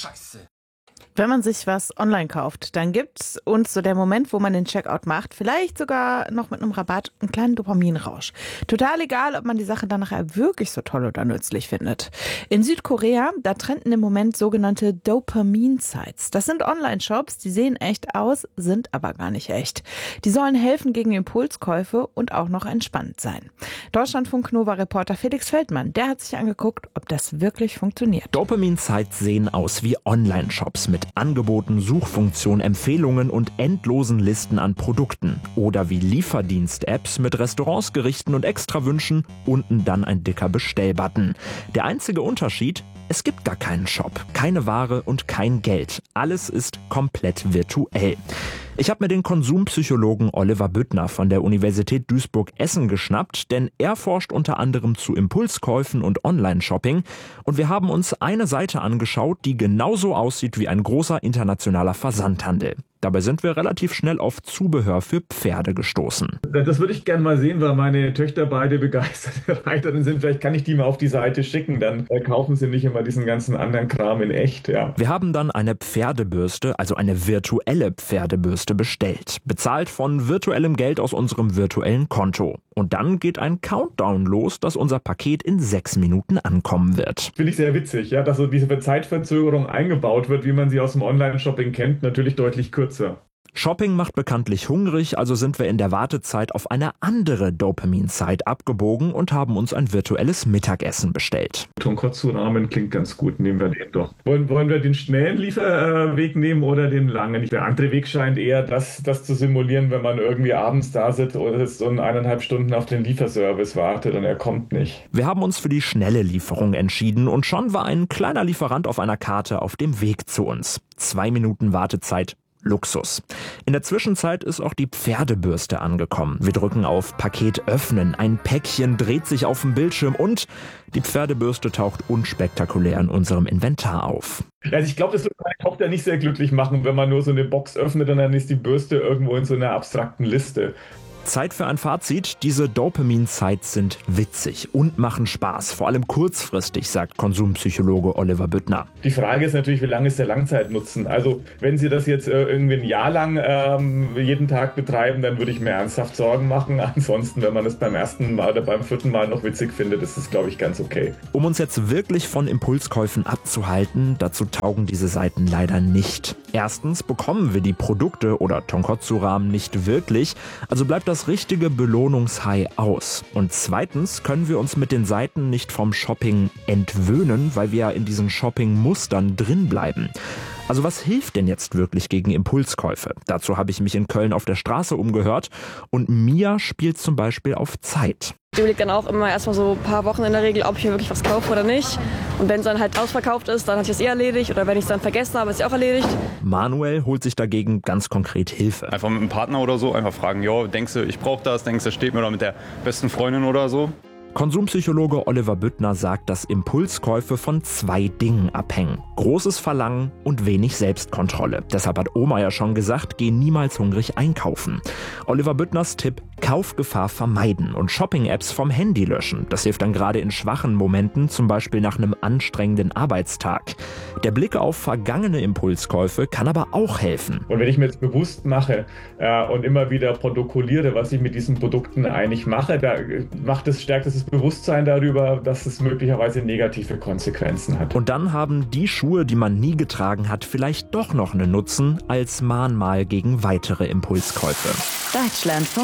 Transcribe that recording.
Scheiße. Wenn man sich was online kauft, dann gibt's uns so der Moment, wo man den Checkout macht, vielleicht sogar noch mit einem Rabatt, einen kleinen Dopaminrausch. Total egal, ob man die Sache dann nachher wirklich so toll oder nützlich findet. In Südkorea, da trenden im Moment sogenannte Dopamin-Sites. Das sind Online-Shops, die sehen echt aus, sind aber gar nicht echt. Die sollen helfen gegen Impulskäufe und auch noch entspannend sein. Deutschlandfunk-Nova-Reporter Felix Feldmann, der hat sich angeguckt, ob das wirklich funktioniert. Dopamin-Sites sehen aus wie Online-Shops mit Angeboten, Suchfunktionen, Empfehlungen und endlosen Listen an Produkten. Oder wie Lieferdienst-Apps mit Restaurants, Gerichten und Extrawünschen, unten dann ein dicker Bestellbutton. Der einzige Unterschied: es gibt gar keinen Shop, keine Ware und kein Geld. Alles ist komplett virtuell. Ich habe mir den Konsumpsychologen Oliver Büttner von der Universität Duisburg-Essen geschnappt, denn er forscht unter anderem zu Impulskäufen und Online-Shopping. Und wir haben uns eine Seite angeschaut, die genauso aussieht wie ein großer internationaler Versandhandel. Dabei sind wir relativ schnell auf Zubehör für Pferde gestoßen. Das würde ich gerne mal sehen, weil meine Töchter beide begeisterte Reiterinnen sind. Vielleicht kann ich die mal auf die Seite schicken, dann kaufen sie nicht immer diesen ganzen anderen Kram in echt. Ja. Wir haben dann eine Pferdebürste, also eine virtuelle Pferdebürste bestellt. Bezahlt von virtuellem Geld aus unserem virtuellen Konto. Und dann geht ein Countdown los, dass unser Paket in 6 Minuten ankommen wird. Finde ich sehr witzig, ja, dass so diese Zeitverzögerung eingebaut wird, wie man sie aus dem Online-Shopping kennt, natürlich deutlich kürzer. Shopping macht bekanntlich hungrig, also sind wir in der Wartezeit auf eine andere Dopamin-Site abgebogen und haben uns ein virtuelles Mittagessen bestellt. Tonkotsu-Ramen klingt ganz gut, nehmen wir den doch. Wollen wir den schnellen Lieferweg nehmen oder den langen? Der andere Weg scheint eher das zu simulieren, wenn man irgendwie abends da sitzt und 1,5 Stunden auf den Lieferservice wartet und er kommt nicht. Wir haben uns für die schnelle Lieferung entschieden und schon war ein kleiner Lieferant auf einer Karte auf dem Weg zu uns. 2 Minuten Wartezeit. Luxus. In der Zwischenzeit ist auch die Pferdebürste angekommen. Wir drücken auf Paket öffnen, ein Päckchen dreht sich auf dem Bildschirm und die Pferdebürste taucht unspektakulär in unserem Inventar auf. Also ich glaube, das wird meine Tochter nicht sehr glücklich machen, wenn man nur so eine Box öffnet und dann ist die Bürste irgendwo in so einer abstrakten Liste. Zeit für ein Fazit. Diese Dopamin-Sites sind witzig und machen Spaß, vor allem kurzfristig, sagt Konsumpsychologe Oliver Büttner. Die Frage ist natürlich, wie lange ist der Langzeitnutzen? Also wenn Sie das jetzt irgendwie ein Jahr lang jeden Tag betreiben, dann würde ich mir ernsthaft Sorgen machen. Ansonsten, wenn man es beim ersten Mal oder beim 4. Mal noch witzig findet, ist es, glaube ich, ganz okay. Um uns jetzt wirklich von Impulskäufen abzuhalten, dazu taugen diese Seiten leider nicht. Erstens bekommen wir die Produkte oder Tonkotsu-Ramen nicht wirklich, also bleibt das richtige Belohnungshigh aus. Und zweitens können wir uns mit den Seiten nicht vom Shopping entwöhnen, weil wir ja in diesen Shopping-Mustern drin bleiben. Also was hilft denn jetzt wirklich gegen Impulskäufe? Dazu habe ich mich in Köln auf der Straße umgehört und Mia spielt zum Beispiel auf Zeit. Ich überlege dann auch immer erstmal so ein paar Wochen in der Regel, ob ich mir wirklich was kaufe oder nicht. Und wenn es dann halt ausverkauft ist, dann hat ich es erledigt. Oder wenn ich es dann vergessen habe, ist es auch erledigt. Manuel holt sich dagegen ganz konkret Hilfe. Einfach mit einem Partner oder so, einfach fragen, jo, denkst du, ich brauche das, denkst du, das steht mir, oder mit der besten Freundin oder so. Konsumpsychologe Oliver Büttner sagt, dass Impulskäufe von 2 Dingen abhängen. Großes Verlangen und wenig Selbstkontrolle. Deshalb hat Oma ja schon gesagt, geh niemals hungrig einkaufen. Oliver Büttners Tipp: Kaufgefahr vermeiden und Shopping-Apps vom Handy löschen. Das hilft dann gerade in schwachen Momenten, zum Beispiel nach einem anstrengenden Arbeitstag. Der Blick auf vergangene Impulskäufe kann aber auch helfen. Und wenn ich mir jetzt bewusst mache und immer wieder protokolliere, was ich mit diesen Produkten eigentlich mache, da stärkt es das Bewusstsein darüber, dass es möglicherweise negative Konsequenzen hat. Und dann haben die Schuhe, die man nie getragen hat, vielleicht doch noch einen Nutzen als Mahnmal gegen weitere Impulskäufe. Deutschlandfunk